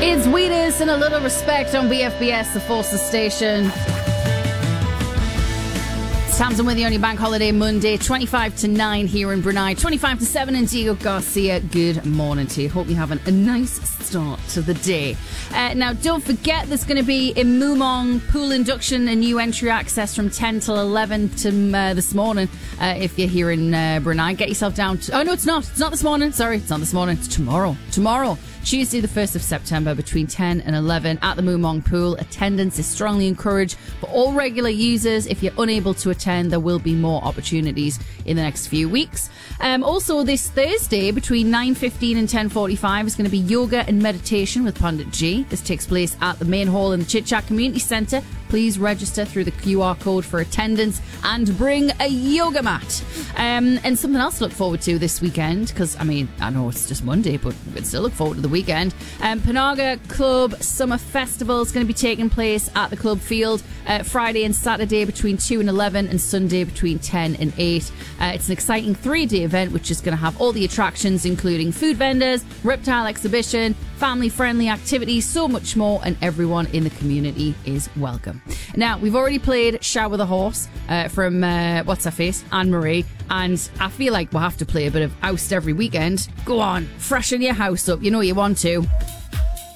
It's Wheatus and a little respect on BFBS, the Forces station. It's Tamsin with you on your bank holiday Monday, 25 to 9 here in Brunei, 25 to 7 in Diego Garcia. Good morning to you. Hope you're having a nice start to the day. Now, don't forget there's going to be in Mumong pool induction and new entry access from 10 till 11 to this morning. If you're here in Brunei, get yourself down to... Oh, no, it's not. It's not this morning. Sorry, it's not this morning. It's tomorrow. Tuesday the 1st of September between 10 and 11 at the Mumong Pool. Attendance is strongly encouraged for all regular users. If you're unable to attend, there will be more opportunities in the next few weeks. Also this Thursday between 9:15 and 10:45 is going to be yoga and meditation with Pandit G. This takes place at the main hall in the Chit Chat Community Centre. Please register through the QR code for attendance and bring a yoga mat. And something else to look forward to this weekend, because, I mean, I know it's just Monday, but we can still look forward to the weekend. Panaga Club Summer Festival is going to be taking place at the club field Friday and Saturday between 2 and 11 and Sunday between 10 and 8. It's an exciting 3-day event which is going to have all the attractions, including food vendors, reptile exhibition, family-friendly activities, so much more, and everyone in the community is welcome. Now, we've already played Shower the Horse from, what's her face, Anne-Marie, and I feel like we'll have to play a bit of Oust every weekend. Go on, freshen your house up, you know you want to.